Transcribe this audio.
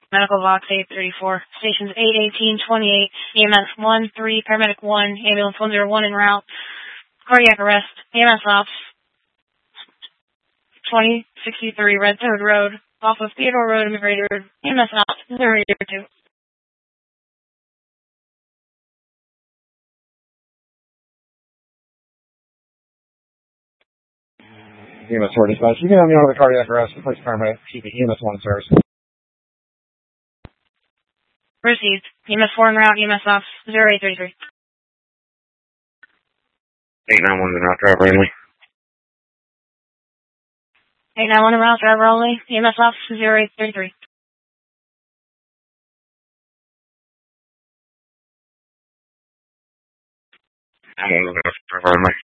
Medical Box 834, stations 818, 28, EMS 13, Paramedic 1, Ambulance 101 en route, cardiac arrest, EMS ops 2063 Red Toad Road, off of Theodore Road, Immigrator, EMS ops 082. EMS 4 dispatch. You can have me on the cardiac arrest. Replace paramedic. Keep the EMS 1 service. Received. EMS 4 en route, EMS ops 0833. 891 en route, driver only. 891 en route, driver only, EMS ops 0833. 911 driver only.